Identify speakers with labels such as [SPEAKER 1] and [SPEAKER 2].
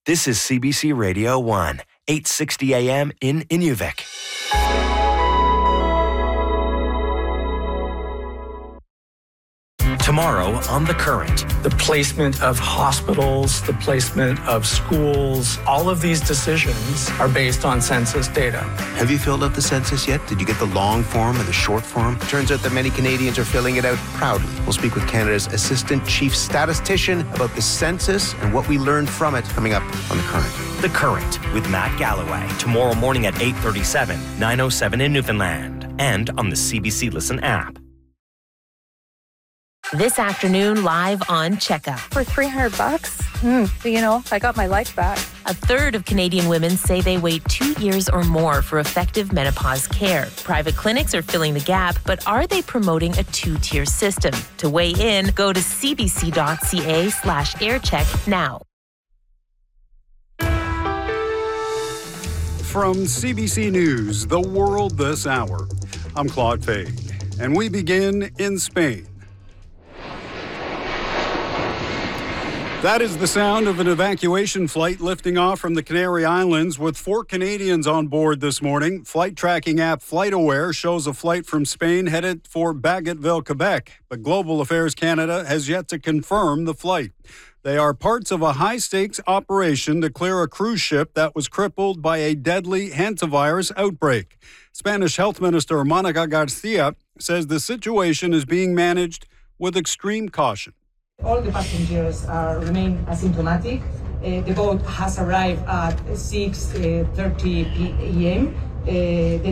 [SPEAKER 1] This is CBC Radio 1, 860 AM in Inuvik. Tomorrow on The Current.
[SPEAKER 2] The placement of hospitals, the placement of schools, all of these decisions are based on census data.
[SPEAKER 3] Have you filled out the census yet? Did you get the long form or the short form? Turns out that many Canadians are filling it out proudly. We'll speak with Canada's Assistant Chief Statistician about the census and what we learned from it coming up on The Current.
[SPEAKER 1] The Current with Matt Galloway. Tomorrow morning at 8:37, 9:07 in Newfoundland. And on the CBC Listen app.
[SPEAKER 4] This afternoon, live on Checkup.
[SPEAKER 5] For $300, I got my life back.
[SPEAKER 4] A third of Canadian women say they wait 2 years or more for effective menopause care. Private clinics are filling the gap, but are they promoting a two-tier system? To weigh in, go to cbc.ca/aircheck now.
[SPEAKER 6] From CBC News, The World This Hour, I'm Claude Fay, and we begin in Spain. That is the sound of an evacuation flight lifting off from the Canary Islands with 4 Canadians on board this morning. Flight tracking app FlightAware shows a flight from Spain headed for Bagotville, Quebec, but Global Affairs Canada has yet to confirm the flight. They are parts of a high-stakes operation to clear a cruise ship that was crippled by a deadly hantavirus outbreak. Spanish Health Minister Monica Garcia says the situation is being managed with extreme caution.
[SPEAKER 7] All the passengers remain asymptomatic. The boat has arrived at 6:30 p.m. The